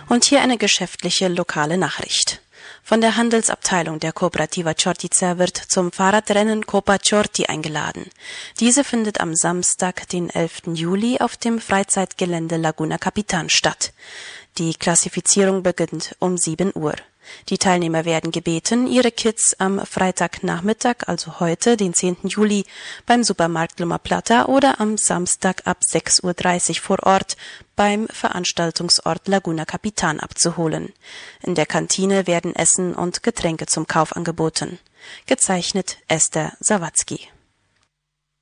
Und hier eine geschäftliche lokale Nachricht. Von der Handelsabteilung der Kooperativa Čortica wird zum Fahrradrennen Copa Čorty eingeladen. Diese findet am Samstag, den 11. Juli, auf dem Freizeitgelände Laguna Capitán statt. Die Klassifizierung beginnt um 7 Uhr. Die Teilnehmer werden gebeten, ihre Kits am Freitagnachmittag, also heute, den 10. Juli, beim Supermarkt Loma Plata oder am Samstag ab 6:30 Uhr vor Ort beim Veranstaltungsort Laguna Capitán abzuholen. In der Kantine werden Essen und Getränke zum Kauf angeboten. Gezeichnet Esther Sawatzki.